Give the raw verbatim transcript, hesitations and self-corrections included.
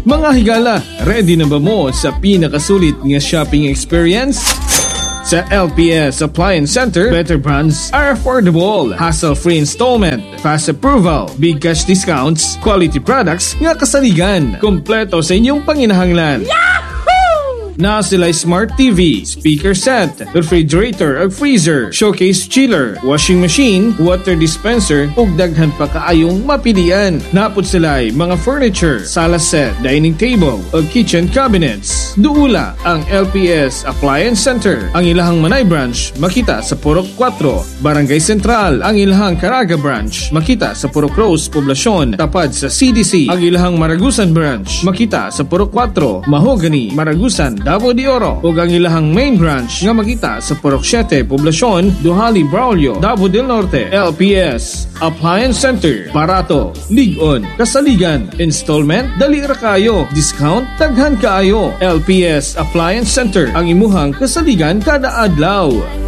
Mga higala, ready na ba mo sa pinakasulit nga shopping experience? Sa L P S Appliance Center, better brands are affordable, hassle-free installment, fast approval, big cash discounts, quality products nga kasaligan, kompleto sa inyong panginahanglan. Na sila Smart T V, speaker set, refrigerator ug freezer, showcase chiller, washing machine, water dispenser ug daghan pa kaayong mapilian. Napud sila mga furniture, sala set, dining table ug kitchen cabinets. Duula ang L P S Appliance Center. Ang ilahang Manay branch makita sa Purok four, Barangay Central. Ang ilahang Caraga branch makita sa Purok Rose, Poblacion, tapad sa C D C. Ang ilahang Maragusan branch makita sa Purok four, Mahogany, Maragusan, Davao de Oro. Ug ang ilahang main branch nga makita sa Purok seven, Poblacion, Duhali, Braulio, Davao del Norte. L P S Appliance Center. Barato, ligon, kasaligan, installment, dali ra kayo, discount, taghan kaayo. L P S Appliance Center, ang imuhang kasaligan kada adlaw.